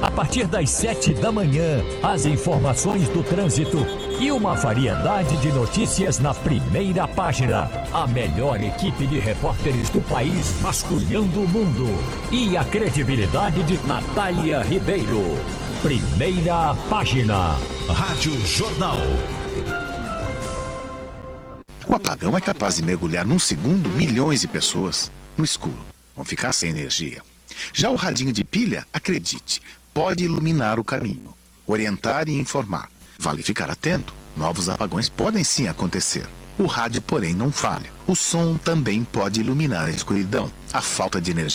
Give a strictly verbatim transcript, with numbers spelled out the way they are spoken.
A partir das sete da manhã, as informações do trânsito e uma variedade de notícias na primeira página. A melhor equipe de repórteres do país vasculhando o mundo. E a credibilidade de Natália Ribeiro. Primeira página. Rádio Jornal. O apagão é capaz de mergulhar num segundo milhões de pessoas no escuro. Vão ficar sem energia. Já o radinho de pilha, acredite, pode iluminar o caminho, orientar e informar. Vale ficar atento. Novos apagões podem sim acontecer. O rádio, porém, não falha. O som também pode iluminar a escuridão. A falta de energia